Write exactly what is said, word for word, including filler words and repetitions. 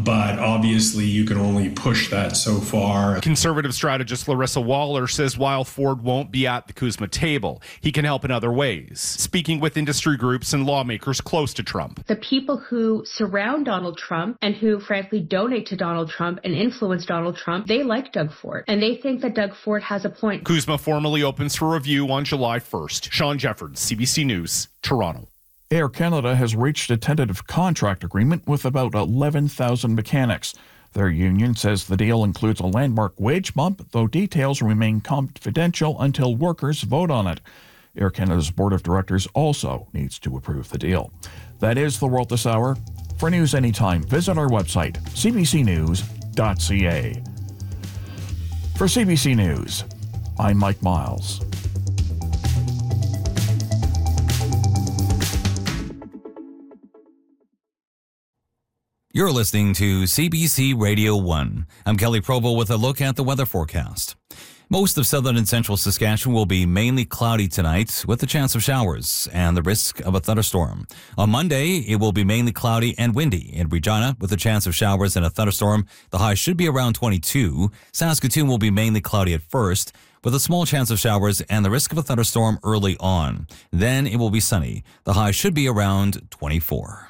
but obviously you can only push that so far. Conservative strategist Larissa Waller says while Ford won't be at the CUSMA table, he can help in other ways, speaking with industry groups and lawmakers close to Trump. The people who surround Donald Trump and who frankly donate to Donald Trump and influence Donald Trump, they like Doug Ford, and they think that Doug Ford has a point. CUSMA formally opens for review on July first. Sean Jeffords, C B C News, Toronto. Air Canada has reached a tentative contract agreement with about eleven thousand mechanics. Their union says the deal includes a landmark wage bump, though details remain confidential until workers vote on it. Air Canada's board of directors also needs to approve the deal. That is the world this hour. For news anytime, visit our website, c b c news dot c a. For C B C News, I'm Mike Miles. You're listening to C B C Radio one. I'm Kelly Provo with a look at the weather forecast. Most of southern and central Saskatchewan will be mainly cloudy tonight with a chance of showers and the risk of a thunderstorm. On Monday, it will be mainly cloudy and windy in Regina with a chance of showers and a thunderstorm. The high should be around twenty-two. Saskatoon will be mainly cloudy at first with a small chance of showers and the risk of a thunderstorm early on. Then it will be sunny. The high should be around twenty-four.